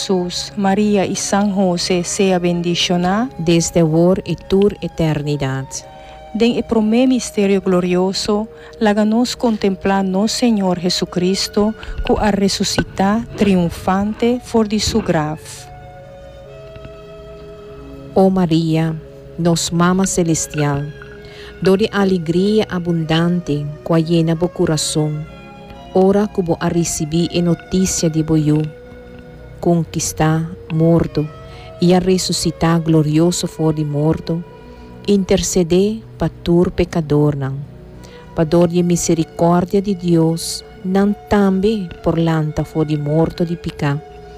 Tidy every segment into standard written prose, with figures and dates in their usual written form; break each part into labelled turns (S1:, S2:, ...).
S1: Jesús, María y San José sea bendicionada
S2: desde ahora y por eternidad.
S1: Den el primer misterio glorioso, láganos contemplar no Señor Jesucristo, que a resucitar triunfante for de su grave.
S2: Oh María, nos mama celestial, dore alegria abundante, qua llena bo coração, ora que bo a receber a notícia de boiú, conquistar morto e a ressuscitar glorioso for de morto, interceder para tur pecador não, para dor de misericórdia de Deus, não também por lanta for de morto de pecar,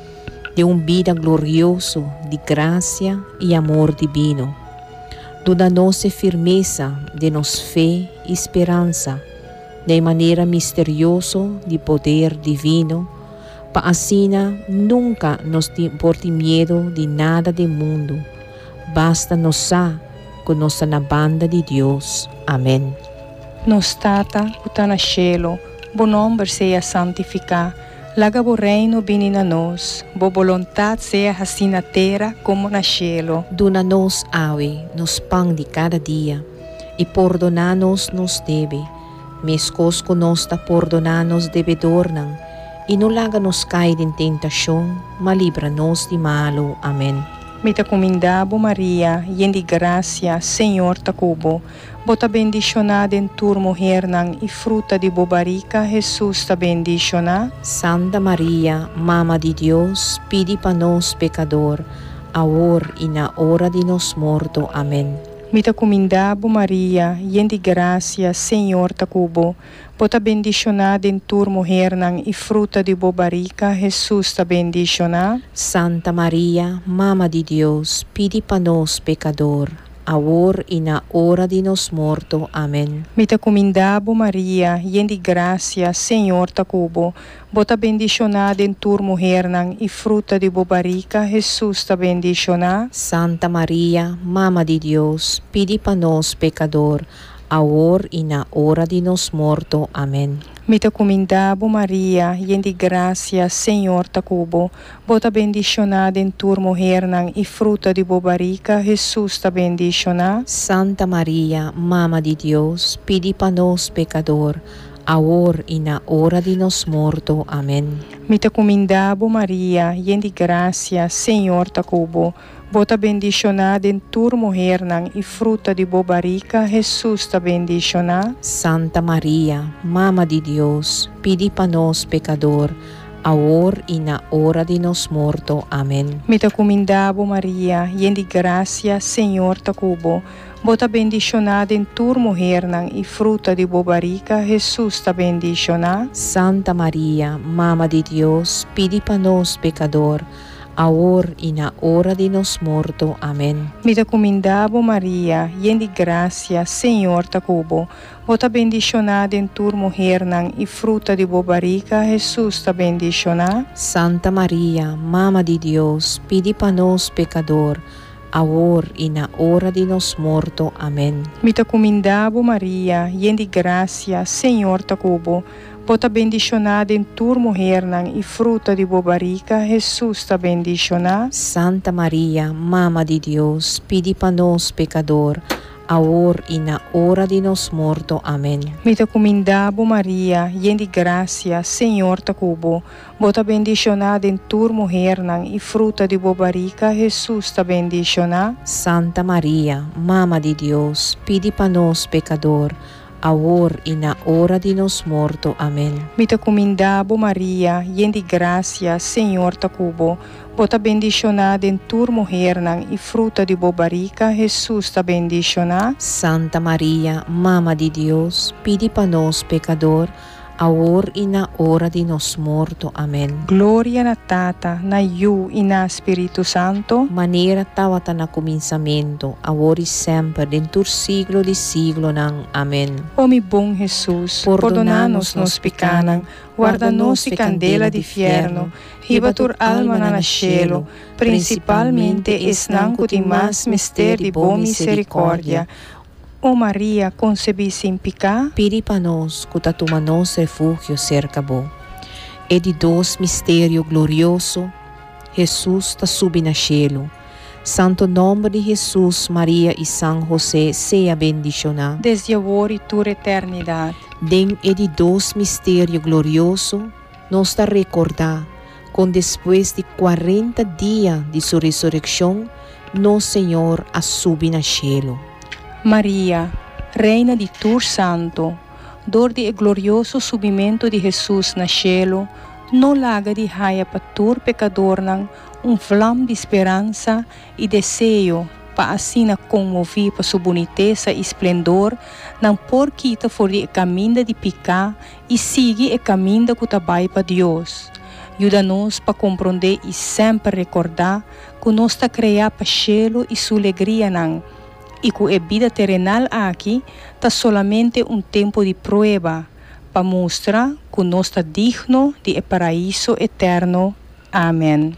S2: de vida glorioso de graça e amor divino. Dona nossa firmeza de nos fé e esperança, de maneira misteriosa de poder divino, para assim nunca nos por medo de nada do mundo, basta nos com nossa na banda de Deus. Amém.
S1: Nos Tata, que está no cielo, bo nome seja santificado, laga bo reino vini na nós, bo vontade seja assim na terra como na cielo.
S2: Dona nos ave, nos pão de cada dia, e perdona-nos nos deve, mescos conosco perdona-nos devedor não, e não laga nos cair em tentação, mas livra-nos de malo. Amém.
S1: Mita comindabo Maria, yen de gracia, Senhor ta cubo, bota bendicionada em tur mulher nan e fruta de bobarica, Jesus ta bendicionada.
S2: Santa Maria, Mama de Deus, pedi para nós pecador, agora e na hora de nos morto. Amém.
S1: Mita comindabo Maria, yen de gracia, Senhor ta cubo, bota bendicionada em tur mulher nan e fruta de bobarica, Jesus ta bendicionada.
S2: Santa Maria, Mama de Deus, pedi para nós pecador, agora e na hora de nos morto. Amém.
S1: Mita comindabo Maria, yen de gracia, Senhor ta cubo, bota bendicionada em tur mulher nan e fruta de bobarica, Jesus ta bendicionada.
S2: Santa Maria, Mama de Deus, pedi para nós pecador, agora e na hora de nos morto. Amém.
S1: Mita comindabo Maria, yen de gracia, Senhor ta cubo, bota bendicionada em tur mulher nan e fruta de bobarica, Jesus ta bendicionada.
S2: Santa Maria, Mama de Deus, pedi para nós pecador, agora e na hora de nos morto. Amém.
S1: Mita comindabo Maria, yen de gracia, Senhor ta cubo, bota bendicionada em tur mulher nan e fruta de bobarica, Jesus ta bendicionada.
S2: Santa Maria, Mama de Deus, pedi para nós pecador, agora e na hora de nos morto. Amém.
S1: Mita comindabo Maria, yen de gracia, Senhor ta cubo, bota bendicionada em tur mulher nan e fruta de bobarica, Jesus ta bendicionada.
S2: Santa Maria, Mama de Deus, pedi para nós pecador, agora e na hora de nos morto. Amém.
S1: Mita comindabo Maria, yen de gracia, Senhor ta cubo, bota bendicionada em tur mulher nan e fruta de bobarica, Jesus ta bendicionada.
S2: Santa Maria, Mama de Deus, pedi para nós pecador, agora e na hora de nos morto. Amém.
S1: Mita comindabo Maria, yen de gracia, Senhor ta cubo, bota bendicionada em tur mulher nan e fruta de bobarica, Jesus ta bendicionada.
S2: Santa Maria, Mama de Deus, pedi para nós pecador, agora e na hora de nos morto. Amém.
S1: Mita comindabo Maria, yen de gracia, Senhor ta cubo, bota bendicionada em tur mulher nan e fruta de bobarica, Jesus ta bendicionada.
S2: Santa Maria, Mama de Deus, pedi para nós pecador, agora e na hora de nos morto. Amém.
S1: Mita comindabo Maria, yen de gracia, Senhor ta cubo, bota bendicionada em tur mulher nan e fruta de bobarica, Jesus ta bendicionada.
S2: Santa Maria, Mama de Deus, pedi para nós pecador, agora e na hora de nos morto. Amém.
S1: Glória na Tata, na Iu e na Espírito Santo,
S2: maneira tawata na começamento, agora e sempre, dentro siglo de siglo nang. Amém.
S1: Ó mi bom Jesus, perdona-nos nos pecanan, guarda-nos e candela de fierno, riba tur alma na cielo, principalmente esnan que tem mais mistério de boa misericórdia. Ó Maria, concebi sem pecar,
S2: pedi para nós, que tatuma nos refúgio cerca bo. E de dois mistério glorioso, Jesus ta subi na cielo. Santo nome de Jesus, Maria e San José, seja bendicionado.
S1: desde agora e toda eternidade.
S2: Den e de dos mistérios gloriosos, nos ta recordar, com depois de 40 dias de sua ressurreição, nosso Senhor a subi na cielo.
S1: Maria, Reina de Tur Santo, dor de glorioso subimento de Jesus na cielo, não laga de raia para tur pecador nang flam de esperança e desejo para assim comover para sua boniteza e esplendor, não por quita for de caminho de picar e siga o caminho que trabalha para Deus. Ajuda-nos para compreender e sempre recordar que nós está criado para cielo e sua alegria nang, e que a vida terrenal aqui está solamente tempo de prova para mostrar que nós está digno de o paraíso eterno. Amém.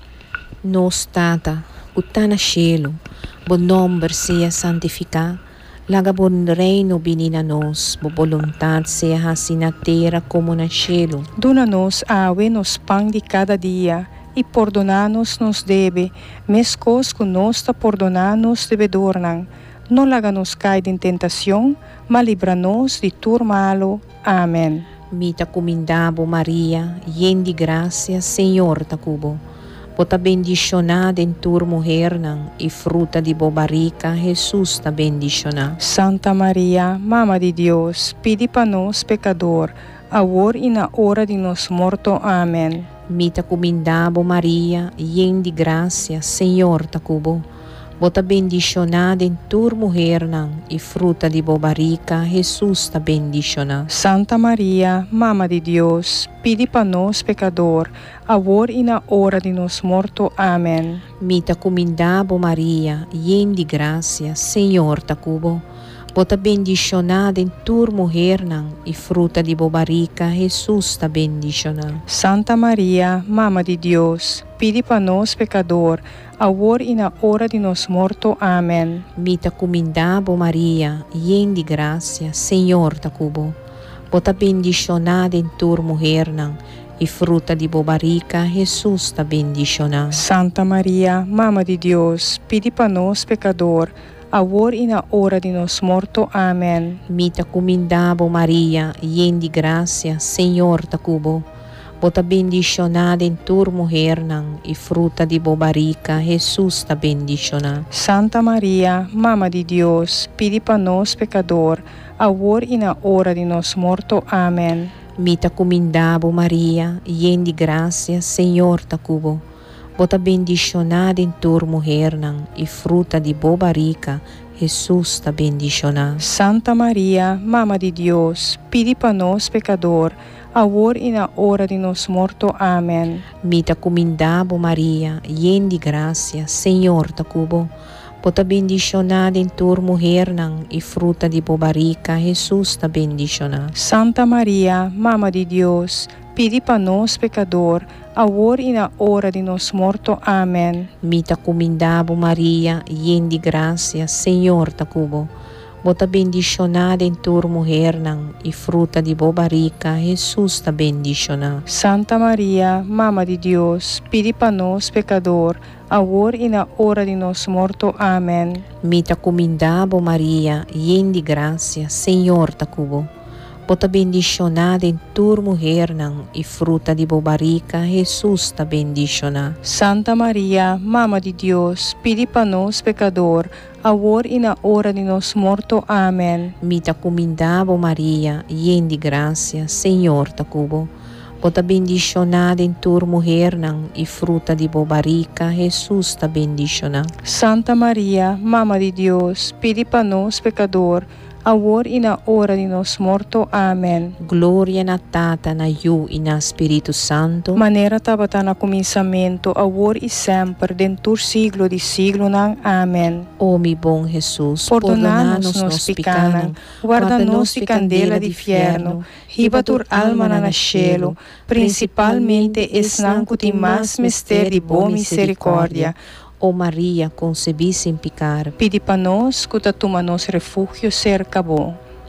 S2: Nos Tata, que está na cielo, bom nome seja santificado, laga bom reino vinha a nós, boa vontade seja assim na terra como na cielo.
S1: Dona-nos awe nos pão de cada dia, e perdona-nos nos deve, mescos que nós está perdonando-nos devedor nang. Não laga-nos cair em tentação, mas livra-nos de tudo malo. Amém.
S2: Mita comindabo Maria, yen de graça, Senhor ta cubo. Bota bendicionada em tua mulher nang, e fruta de bobarica, Jesus ta bendicionada.
S1: Santa Maria, Mama de Deus, pedi para nós pecador, agora e na hora de nos morto. Amém.
S2: Mita comindabo Maria, yen de graça, Senhor ta cubo. Bota bendicionada em tua mulher nang, e fruta de bobarica, Jesus ta bendicionada.
S1: Santa Maria, Mama de Deus, pedi para nós pecador, agora e na hora de nos morto. Amém.
S2: Mita comindabo Maria, yen de graça, Senhor ta cubo. Bota bendicionada em tua mulher nang, e fruta de bobarica, Jesus ta bendicionada.
S1: Santa Maria, Mama de Deus, pedi para nós pecador, agora e na hora de nos morto. Amém.
S2: Mita comindabo Maria, yen de graça, Senhor ta cubo. Bota bendicionada em tua mulher nang, e fruta de bobarica, Jesus ta bendicionada.
S1: Santa Maria, Mama de Deus, pedi para nós pecador, agora e na hora de nos morto. Amém.
S2: Mita comindabo Maria, yen de graça, Senhor ta cubo. Bota bendicionada em tua mulher nang, e fruta de bobarica, Jesus ta bendicionada.
S1: Santa Maria, Mama de Deus, pedi para nós pecador, agora e na hora de nos morto. Amém.
S2: Mita comindabo Maria, yen de graça, Senhor ta cubo. Bota bendicionada em tua mulher nang, e fruta de bobarica, Jesus ta bendicionada.
S1: Santa Maria, Mama de Deus, pedi para nós pecador, agora e na hora de nos morto. Amém.
S2: Mita comindabo Maria, yen de graça, Senhor ta cubo. Bota bendicionada em tua mulher nang, e fruta de bobarica, Jesus ta bendicionada.
S1: Santa Maria, Mama de Deus, pedi para nós pecador, agora e na hora de nos morto. Amém.
S2: Mita comindabo Maria, yen de graça, Senhor ta cubo. Bota bendicionada em tua mulher nang, e fruta de bobarica, Jesus ta bendicionada.
S1: Santa Maria, Mama de Deus, pedi para nós pecador, agora e na hora de nos morto. Amém.
S2: Mita comindabo Maria, yen de graça, Senhor ta cubo. Bota bendicionada em tua mulher nang, e fruta de bobarica, Jesus ta bendicionada.
S1: Santa Maria, Mama de Deus, pedi para nós pecador, agora e na hora de nos morto. Amém.
S2: Mita comindabo Maria, yen de graça, Senhor ta cubo. Bota bendicionada em tua mulher nang, e fruta de bobarica, Jesus ta bendicionada.
S1: Santa Maria, Mama de Deus, pedi para nós pecador, agora e na hora de nos morto. Amém.
S2: Glória na Tata, na Yu e na Espírito Santo.
S1: Maneira tabata na começamento, agora e sempre, dentro siglo de siglo nang. Amém.
S2: Ó mi bom Jesus,
S1: Perdona-nos nos pecados, guarda-nos de candela de inferno, riba tur alma na cielo, principalmente esnan que tem mais mistério de boa misericórdia.
S2: Ó Maria, concebi sem pecar.
S1: Pedi para nós que toma nos refúgio cerca bom.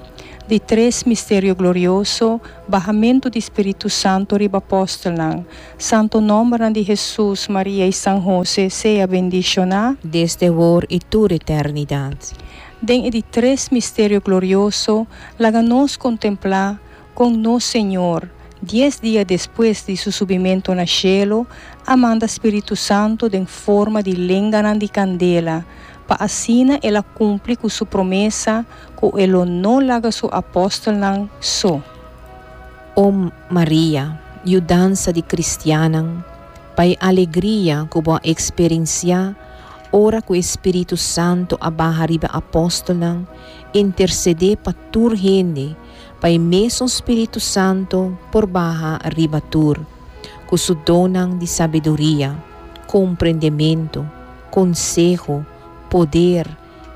S1: Di tres misterio glorioso, bahamento di Espírito Santo riba apóstolo nang. Santo nome de Jesus, Maria e San José, seja bendicionado.
S2: desde ahora y toda eternidad.
S1: Den di tres misterio glorioso, laga nos contemplar con nos Senhor. 10 dias depois de seu subimento no cielo, amanda Espírito Santo em forma de lenga de candela, para assim ela cumpre com sua promessa, que ela não laga seu apóstolo não só.
S2: Ó Maria, ajudança de cristiana, pai alegria que boa experienciar, ora que o Espírito Santo abaja riba apóstolo, interceder para tur gente, pai mesmo Espírito Santo por baja riba tur, que su donam de sabedoria, compreendimento, consejo, poder,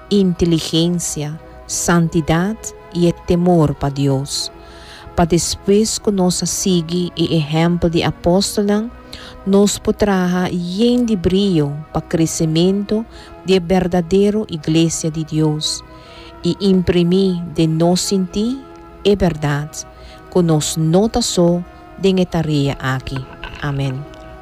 S2: inteligência, santidade e temor para Deus. Para depois que nós siga o exemplo de apóstolo, nos poderá ir de brilho para o crescimento da verdadeira Igreja de Deus e imprimir de nós sentir a verdade que nós nota só de tarefa aqui. Amém.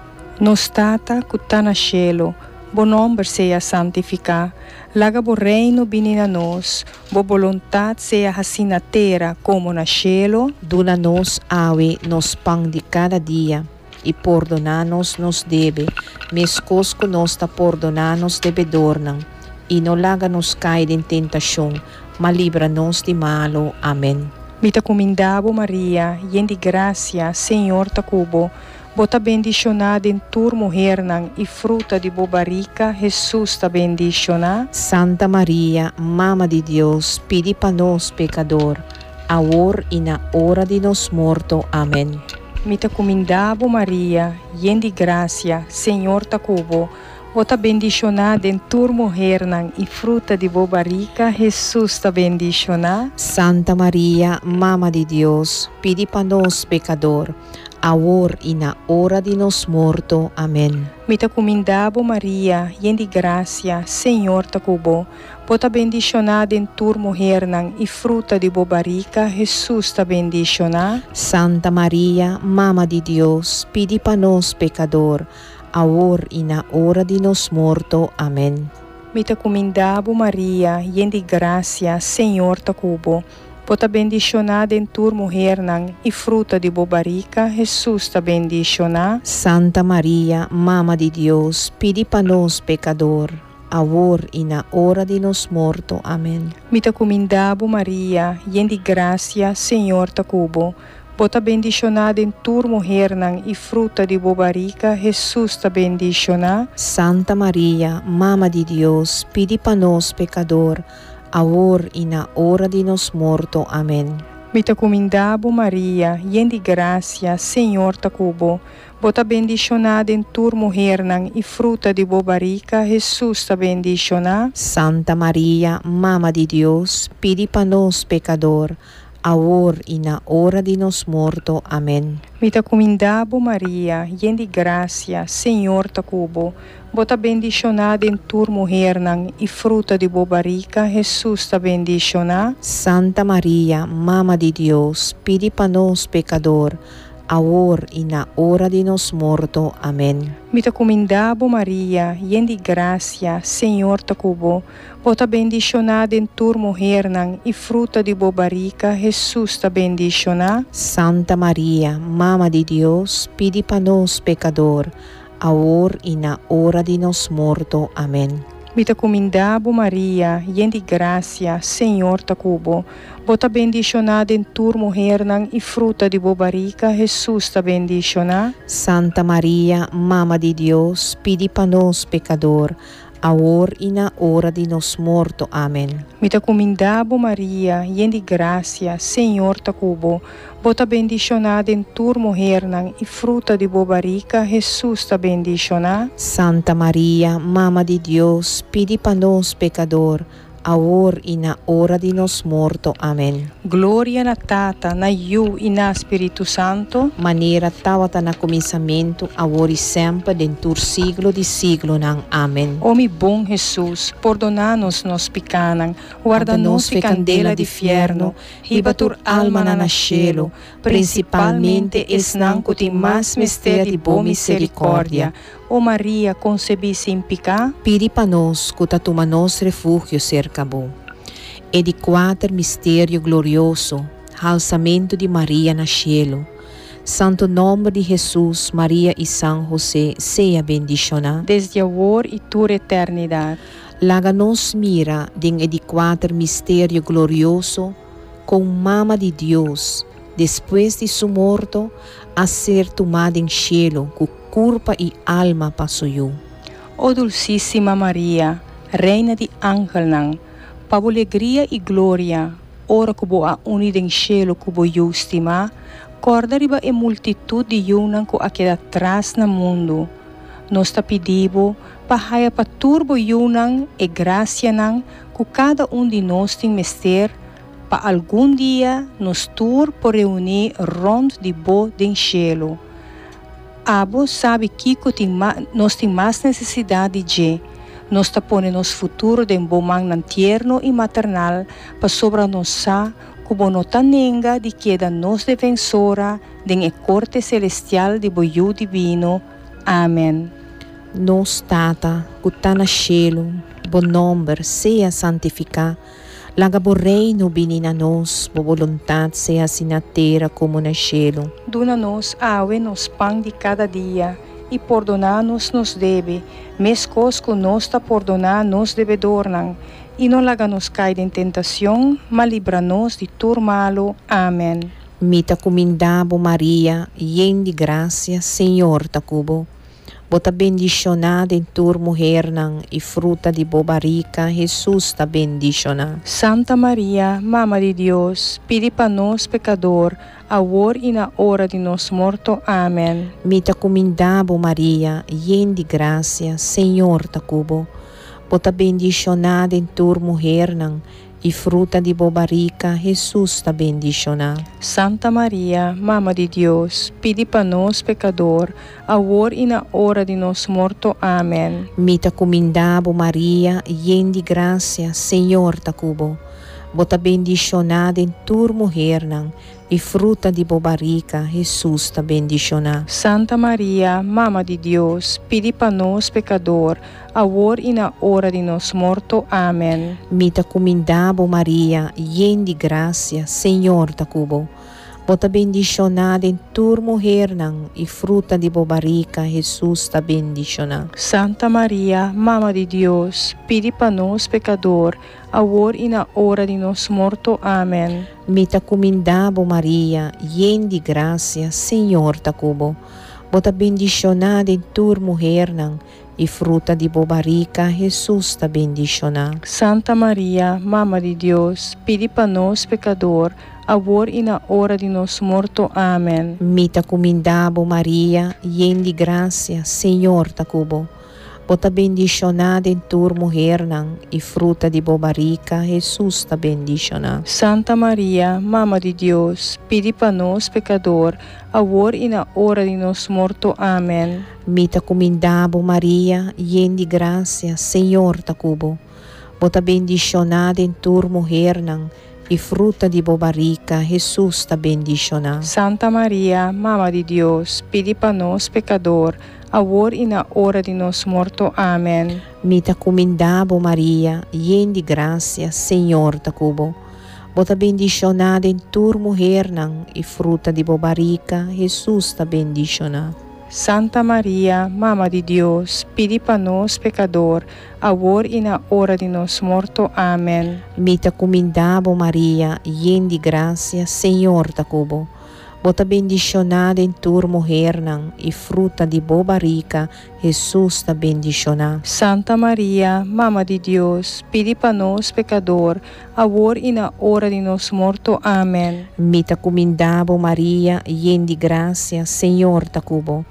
S1: Nos tata que está no cielo, bom nome seja santificado, laga bo reino vini na nós, bo vontade seja assim na terra como na cielo.
S2: Duna-nos awe nos pão de cada dia e perdona-nos nos deve, mescos que nós ta perdona-nos devedornan, e não laga-nos cair em tentação, mas livra-nos de malo. Amém.
S1: Mita comendabo Maria, yen de gracia, Senhor ta cubo, bota bendicionada em tur mulher nang, e fruta de bobarica, Jesus ta bendicionada.
S2: Santa Maria, Mama de Deus, pedi para nós pecador, agora e na hora de nos morto. Amém.
S1: Mita comendabo Maria, yen de gracia, Senhor ta cubo, bota bendicionada em tur mulher nang, e fruta de bobarica, Jesus ta bendicionada.
S2: Santa Maria, Mama de Deus, pedi para nós pecador, agora e na hora de nos morto. Amém.
S1: Mita comendabo Maria, yen de gracia, Senhor ta cubo, bota bendicionada em tur mulher nang, e fruta de bobarica, Jesus ta bendicionada.
S2: Santa Maria, Mama de Deus, pedi para nós pecador, agora e na hora de nos morto. Amém.
S1: Mita comendabo Maria, yen de gracia, Senhor ta cubo, bota bendicionada em tur mulher nang, e fruta de bobarica, Jesus ta bendicionada.
S2: Santa Maria, Mama de Deus, pedi para nós pecador, agora e na hora de nos morto. Amém.
S1: Mita comendabo Maria, yen de gracia, Senhor ta cubo, bota bendicionada em tur mulher nang, e fruta de bobarica, Jesus ta bendicionada.
S2: Santa Maria, Mama de Deus, pedi para nós pecador, agora e na hora de nos morto. Amém.
S1: Mita comendabo Maria, yen de gracia, Senhor ta cubo, bota bendicionada em tur mulher nang, e fruta de bobarica, Jesus ta bendicionada.
S2: Santa Maria, Mama de Deus, pedi para nós pecador, agora e na hora de nos morto. Amém.
S1: Mita comendabo Maria, yen de gracia, Senhor ta cubo, bota bendicionada em tur mulher nang, e fruta de bobarica, Jesus ta bendicionada.
S2: Santa Maria, Mama de Deus, pedi para nós pecador, agora e na hora de nos morto. Amém.
S1: Mita comendabo Maria, yen de gracia, Senhor ta cubo, bota bendicionada em tur mulher nang, e fruta de bobarica, Jesus ta bendicionada.
S2: Santa Maria, Mama de Deus, pedi para nós pecador, agora e na hora de nos morto. Amém.
S1: Mita comendabo Maria, yen de gracia, Senhor ta cubo, bota bendicionada em tur mulher nang, e fruta de bobarica, Jesus ta bendicionada.
S2: Santa Maria, Mama de Deus, pedi para nós pecador, agora e na hora de nos morto. Amém.
S1: Mita comendabo Maria, yen de gracia, Senhor ta cubo, bota bendicionada em tur mulher nang, e fruta de bobarica, Jesus ta bendicionada.
S2: Santa Maria, Mama de Deus, pedi para nós pecador, agora e na hora de nos morto. Amém.
S1: Glória na Tata, na Iu e na Espírito Santo.
S2: Maneira tawata na começamento, agora e sempre, dentro do siglo de siglo. Amém.
S1: Ó mi bom Jesus, perdona-nos nos picanan, guarda-nos de candela de fierno, ribatur alma na cielo, principalmente esnanco de mais mistério de boa misericórdia. Ó Maria, concebi sem picar,
S2: Pidi para nós, que toma nos refúgio cerca bo. E de quatro mistério glorioso, alçamento de Maria na cielo. Santo nome de Jesus, Maria e São José, seja bendicionado.
S1: desde agora e toda eternidade.
S2: Laga nos mira de quatro mistério glorioso, com mama de Deus, depois de su morto, a ser tomada em cielo, com corpo e alma passuiu.
S1: Ó Dulcíssima Maria, Reina de Angelnan, para alegria e glória, ora que boa unida em cielo que boa estima, corda riba e multitud de yunan que a queda atrás no mundo. Nós te pedimos para haya para turbo yunan e gracia nan que cada de nós tem mester para algum dia nos tur por reunir rond de bo den cielo. Abo sabe que nós tem mais necessidade de nós te põe nos futuro de bom man tierno e maternal para sobra nossa como nota nenga de queda nos defensora den corte celestial de boiu divino. Amém.
S2: Nos tata, que está na cielo, bom nome seja santificado. Laga bo reino binina nos, bo vontade seja assim na terra como na cielo.
S1: Duna-nos awe nos pão de cada dia, e perdona-nos nos debe, mescos que nós ta perdonar nos devedornan, e não laga-nos cair em tentação, mas livra-nos de todo malo. Amém.
S2: Mita comindabo Maria, yen de graça, Senhor ta cubo. Bota bendicionada em tua mulher nang, e fruta de boba rica, Jesus ta bendicionada.
S1: Santa Maria, Mama de Deus, pedi para nós pecador, agora e na hora de nos morto. Amém.
S2: Mita comindabo Maria, yen de graça, Senhor ta cubo. Bota bendicionada em tua mulher nang, e fruta de boba rica, Jesus ta bendicionada.
S1: Santa Maria, Mama de Deus, pedi para nós pecador, agora e na hora de nos morto. Amém.
S2: Mita comindabo Maria, yen de graça, Senhor ta cubo. Bota bendicionada em tua mulher nang, e fruta de boba rica, Jesus ta bendicionada.
S1: Santa Maria, Mama de Deus, pedi para nós pecador, agora e na hora de nos morto. Amém.
S2: Mita comindabo Maria, yen de graça, Senhor ta cubo. Bota bendicionada em tua mulher nang, e fruta de boba rica, Jesus ta bendicionada.
S1: Santa Maria, Mama de Deus, pedi para nós pecador, agora e na hora de nos morto. Amém.
S2: Mita comindabo Maria, yen de graça, Senhor ta cubo. Bota bendicionada em tua mulher nang, e fruta de boba rica, Jesus ta bendicionada.
S1: Santa Maria, Mama de Deus, pedi para nós pecador, agora e na hora de nos morto. Amém.
S2: Mita comindabo Maria, yen de graça, Senhor ta cubo. Bota bendicionada em tua mulher nang, e fruta de boba rica, Jesus ta bendicionada.
S1: Santa Maria, Mama de Deus, pedi para nós pecador, agora e na hora de nos morto. Amém.
S2: Mita comindabo Maria, yen de graça, Senhor ta cubo. Bota bendicionada em tua mulher nang, e fruta de boba rica, Jesus ta bendicionada.
S1: Santa Maria, Mama de Deus, pedi para nós pecador, agora e na hora de nos morto. Amém.
S2: Mita comindabo Maria, yen de graça, Senhor ta cubo. Bota bendicionada em tua mulher nang, e fruta de boba rica, Jesus ta bendicionada.
S1: Santa Maria, Mama de Deus, pedi para nós pecador, agora e na hora de nos morto. Amém.
S2: Mita comindabo Maria, yen de graça, Senhor ta cubo. Bota bendicionada em tua mulher nang, e fruta de boba rica, Jesus ta bendicionada.
S1: Santa Maria, Mama de Deus, pedi para nós pecador, agora e na hora de nos morto. Amém.
S2: Mita comindabo Maria, yen de graça, Senhor ta cubo.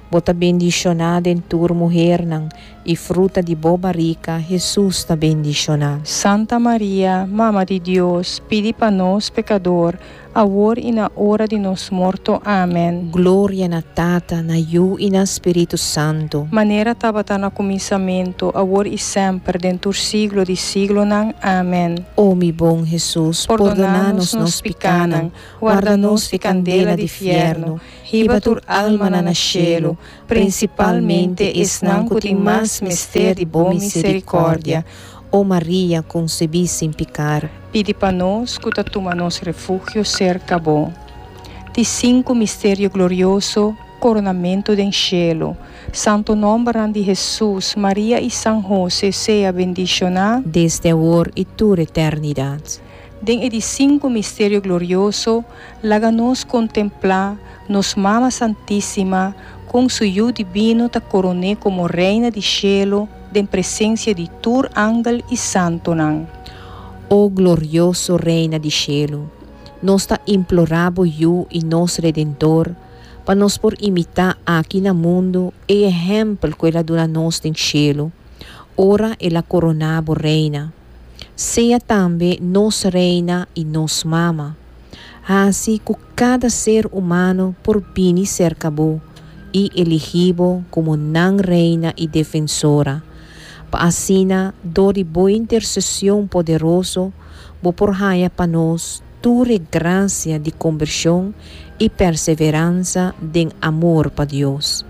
S2: Bota bendicionada em tua mulher nang, e fruta de boa barriga, Jesus está bendicionado.
S1: Santa Maria, Mama de Deus, pedi para nós pecador, agora e na hora de nos morto. Amém.
S2: Glória na Tata, na Yu e na Espírito Santo.
S1: Maneira tabata na começamento, agora e sempre, dentro do siglo de siglo nang. Amém.
S2: Ó mi bom Jesus, perdoná-nos nos pecados, guarda-nos de candela de fierno, riba tur alma na cielo, principalmente esnanco de mais mistério de boa misericórdia. Ó Maria, concebi sem pecar.
S1: Pedi para nós, que toma nosso refúgio cerca bom. De 5 mistério glorioso, coronamento do cielo. Santo nome de Jesus, Maria e São José, seja bendicionado
S2: desde agora e toda eternidade.
S1: Den de 5 mistério glorioso, laga-nos contemplar nos Mama Santíssima, com seu divino ta coroné como reina de cielo, em presença de tur ángel e santo nan.
S2: Ó glorioso reina de cielo, nós ta imploramos you e nosso Redentor, para nos por imitar aqui no mundo e exemplo que ela dona nós em cielo. Ora ela coronabo reina. Seja também nossa reina e nossa mama. Assim que cada ser humano por bem cerca bo e elegível como nan reina e defensora. Para assim, do de boa intercessão poderoso, bo por raia para nós, tua graça de conversão e perseverança de amor para Deus.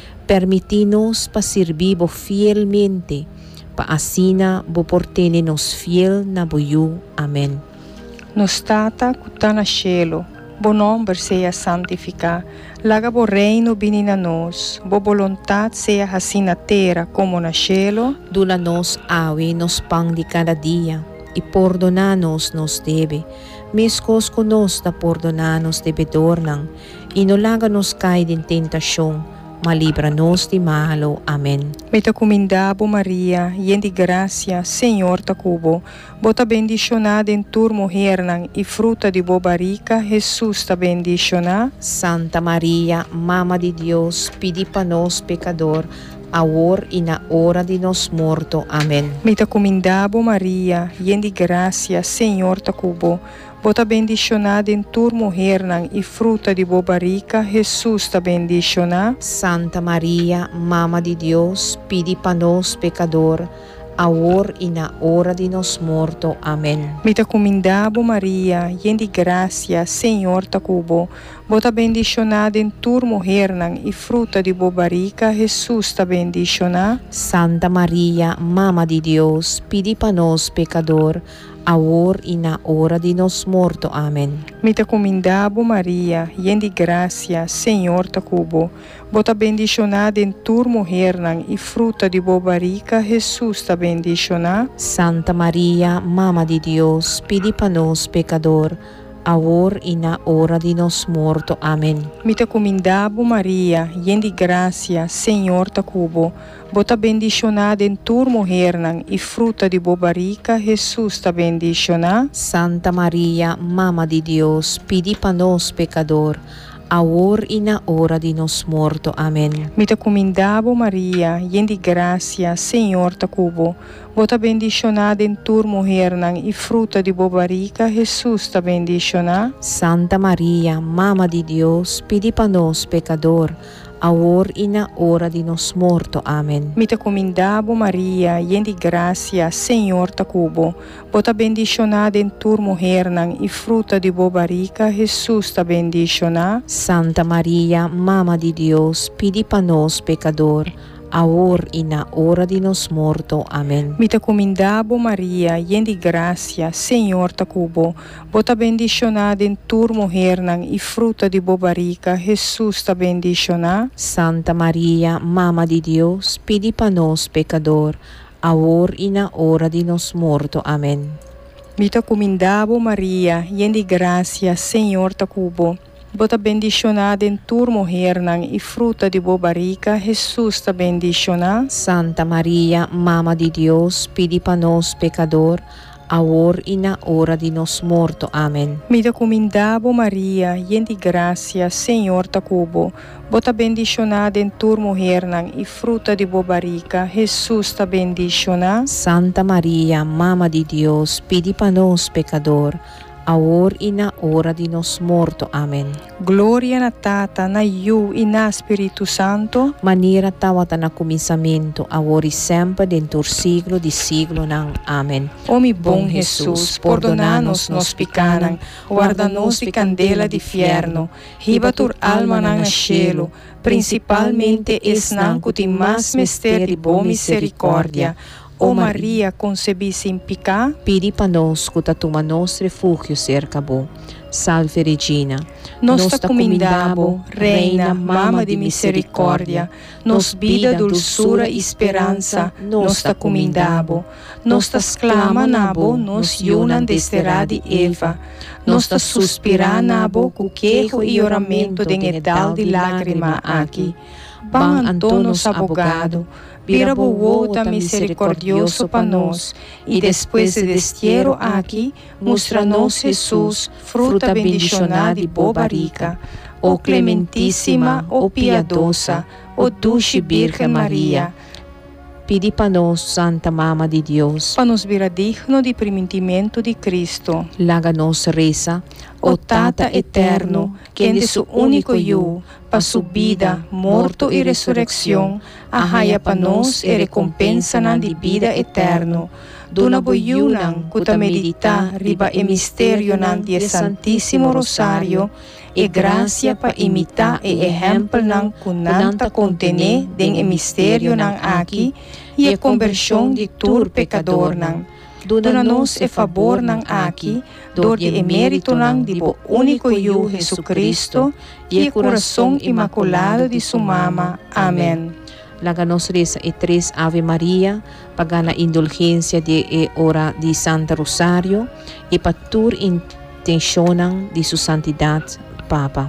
S2: Permite-nos para servir fielmente, para assim, bo por ter-nos fiel na boiú. Amém.
S1: Nos tata que está na cielo, bo nome seja santificado, laga bo reino vini na nós, bo vontade seja assim na terra como na cielo.
S2: Dula nos awe nos pão de cada dia, e perdonar-nos nos deve, mescos conosco da perdonar-nos devedor nang, e no laga nos cair em tentação, mas livra-nos de malo. Amém.
S1: Me te comendabo Maria, yen de gracia, Senhor ta cubo, bota bendicionada em tua mulher nang, e fruta de boa barriga, Jesus ta bendicionada.
S2: Santa Maria, Mama de Deus, pedi para nós pecador, agora e na hora de nos morto. Amém.
S1: Me te comendabo Maria, yen de gracia, Senhor ta cubo, bota bendicionada em tua mulher nang, e fruta de boa barriga, Jesus ta bendicionada.
S2: Santa Maria, Mama de Deus, pedi para nós pecador, agora e na hora de nos morto. Amém.
S1: Me te comendabo Maria, yen de gracia, Senhor ta cubo, bota bendicionada em tua mulher nang, e fruta de boa barriga, Jesus ta bendicionada.
S2: Santa Maria, Mama de Deus, pedi para nós pecador, agora e na hora de nos morto. Amém.
S1: Me te comendabo Maria, yen de gracia, Senhor ta cubo, bota bendicionada em tua mulher nang, e fruta de boa barriga, Jesus ta bendicionada.
S2: Santa Maria, Mama de Deus, pedi para nós pecador, agora e na hora de nos morto. Amém.
S1: Me te comendabo Maria, yen de gracia, Senhor ta cubo, bota bendicionada em tua mulher nang, e fruta de boa barriga, Jesus ta bendicionada.
S2: Santa Maria, Mama de Deus, pedi para nós pecador, agora e na hora de nos morto. Amém.
S1: Me te comendabo Maria, yen de gracia, Senhor ta cubo, bota bendicionada em tua mulher nang, e fruta de boa barriga, Jesus ta bendicionada.
S2: Santa Maria, Mama de Deus, pedi para nós pecador, agora e na hora de nos morto. Amém.
S1: Me te comendabo Maria, yen de gracia, Senhor ta cubo, bota bendicionada em tua mulher nang, e fruta de boa barriga, Jesus ta bendicionada.
S2: Santa Maria, Mama de Deus, pedi para nós pecador, agora e na hora de nos morto. Amém.
S1: Me te comendabo Maria, yen de gracia, Senhor ta cubo, bota bendicionada em tua mulher nang, e fruta de boa barriga, Jesus ta bendicionada.
S2: Santa Maria, Mama de Deus, pedi para nós pecador, agora e na hora de nos morto. Amém.
S1: Me te comendabo Maria, yen de gracia, Senhor ta cubo, bota bendicionada em tua mulher nang, e fruta de boa barriga, Jesus ta bendicionada.
S2: Santa Maria, Mama de Deus, pedi para nós pecador, agora e na hora de nos morto. Amém.
S1: Me recomendavo Maria, yen di gracia, Senhor ta cubo. Bota bendicionada em tur mulher e fruta de bo barriga, Jesus ta bendicionada.
S2: Santa Maria, Mama de Deus, pedi para nós pecador, agora e na hora de nos morto. Amém.
S1: Glória na Tata, na Iu e na Espírito Santo.
S2: Maneira tawata na começamento, agora e sempre dentro siglo de siglo nang. Amém.
S1: Ó mi bom Jesus, perdona-nos nos pecados, guarda-nos de candela de fierno, riba tur alma nang cielo, principalmente esnan cuti mas mistério de boa misericórdia. Ó Maria, concebi sem pecado,
S2: Pedi para nós que toma nosso refúgio cerca bo. Salve Regina.
S1: nos ta comendabo, Reina, Mama de misericórdia, nos vida, dulçura e esperança, nos ta comendabo, nos ta exclama nabo, nos yunan desterá de Eva, nos ta suspira nabo, cu quejo e oramento de edal de lágrima aqui. Ban Antonos abogado, vira volta misericordioso para nós, e depois de destierro aqui, mostra-nos Jesus, fruta bendicionada e boa barriga. Ó clementíssima, ó piedosa, ó dulce Virgem Maria,
S2: Pedi para nós, Santa Mama de Deus,
S1: para nos vir digno de primitimento de Cristo.
S2: laga nos reza,
S1: Ó Tata eterno, que de su único Hijo, para su vida, morto e ressurreição, arraia para nós e recompensa na de vida eterno. Dona boiunan, cuta meditar riba e mistério nan de Santíssimo Rosário, e graça para imitar e exemplo nan kunanta contene den e mistério nan aqui, e a conversão de tur pecador nan. Dona-nos e favor nan aqui, dor de emérito nan de bo único Hijo Jesucristo, e o coração imaculado de sua mama. Amém.
S2: laga nos reza e 3 Ave Maria, paga na indulgência de e hora de Santa Rosário, e para tur intencionam de sua santidade, Papa.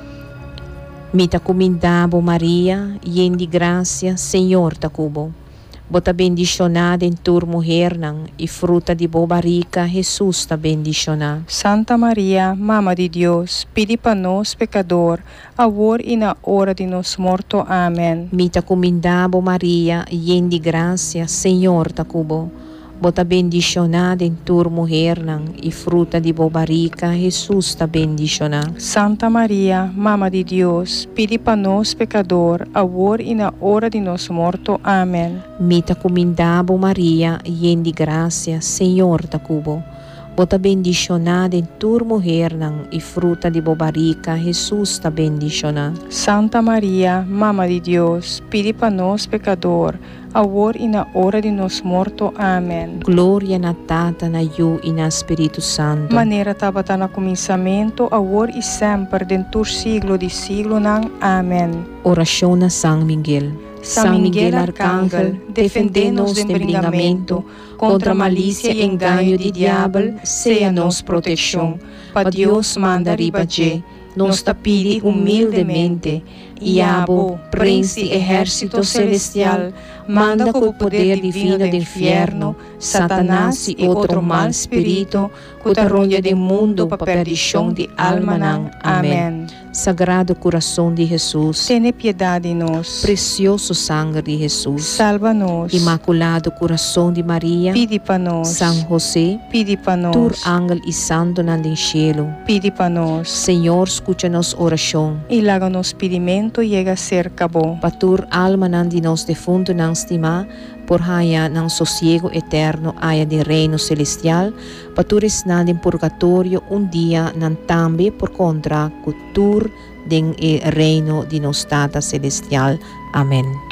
S2: Mita comendabo Maria, yen de graça, Senhor ta cubo. Bota bendicionada em tur mulher nang, e fruta de boa barriga, Jesus ta bendicionada.
S1: Santa Maria, Mama de Deus, pedi para nós pecador, agora e na hora de nos morto. Amém.
S2: Mita comendabo Maria, yen de graça, Senhor ta cubo. Bota bendicionada em tur mulher nang, e fruta de boa barriga, Jesus ta bendicionada.
S1: Santa Maria, Mama de Deus, pedi para nós pecador, agora e na hora de nos morto. Amém.
S2: Mita comendabo Maria, yen de graça, Senhor ta cubo. Bota bendicionada em tur mulher nang, e fruta de boa barriga, Jesus ta bendicionada.
S1: Santa Maria, Mama de Deus, pedi para nós pecador, agora e na hora de nos morto. Amém.
S2: Glória na Tata, na Iu e na Espírito Santo.
S1: Maneira tabata na começamento, agora e sempre, dentro siglo de siglo nang. Amém.
S2: Oração na São Miguel.
S1: São Miguel Arcángel, defende-nos do embringamento, contra a malícia e engano de diabo, seja nos proteção. Para Deus manda ribaje, nos tapiri humildemente, e abo, príncipe exército celestial, manda com o poder divino do inferno, Satanás e outro mal espírito, que arronha do mundo para perdição de alma nang. Amém.
S2: Sagrado Coração de Jesus,
S1: Tene piedade de nós.
S2: precioso sangue de Jesus,
S1: Salva-nos.
S2: Imaculado Coração de Maria,
S1: Pedi para nós.
S2: São José,
S1: Pedi para nós.
S2: tur ángel e santo nandem cielo.
S1: Pedi para nós.
S2: Senhor, escucha-nos oração.
S1: E laga nos pedimento chega a ser cabo.
S2: Patur alma nandi nos defunto nang stima, por haya nang sosiego eterno haya de reino celestial, patures nandin purgatorio dia nan tambe por contra cultur den reino de nos Tata celestial. Amém.